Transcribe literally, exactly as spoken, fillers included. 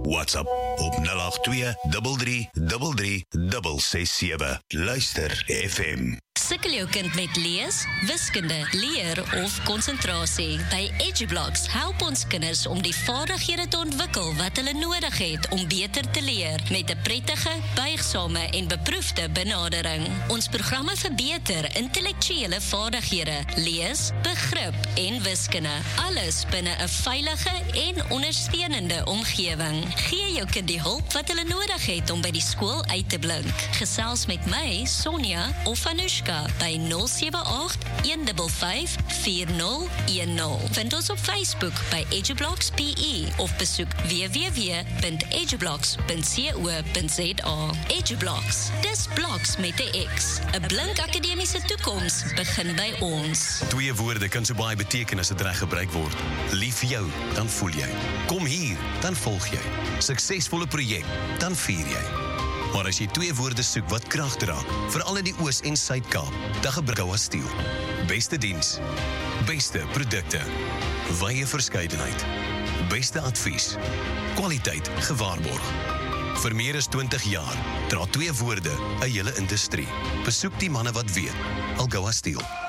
WhatsApp op nul agt twee drie drie drie drie ses sewe. Luister F M. Sukkel jou kind met lees, wiskunde, leer of konsentrasie? By EduBlocks help ons kinders om die vaardighede te ontwikkel wat hulle nodig het om beter te leer, met 'n prettige, buigsame en beproefde benadering. Ons programme verbeter intellektuele vaardighede, lees, begrip en wiskunde. Alles binne 'n veilige en ondersteunende omgewing. Gee jou kind die hulp wat hulle nodig het om by die skool uit te blink. Gesels met my, Sonja of Anushka, by nul sewe agt een vyf vyf vier nul een nul. Vind ons op Facebook by EduBlocks P E of besoek w w w punt edublocks punt co punt za. EduBlocks, dis blocks met 'n X. 'n Blink akademiese toekoms begin by ons. Twee woorde kan so baie beteken as dit reg gebruik word. Lief vir jou, dan voel jy. Kom hier, dan volg jy. Suksesvolle projek, dan vier jy. Maar as jy twee woorde soek wat krag dra, veral in die Oos- en Suid-Kaap, dan gebruik Goua Steel. Beste diens, beste produkte, wye verskeidenheid, beste advies, kwaliteit gewaarborg. Vir meer as twintig jaar dra twee woorde 'n hele industrie. Besoek die manne wat weet, Goua Steel.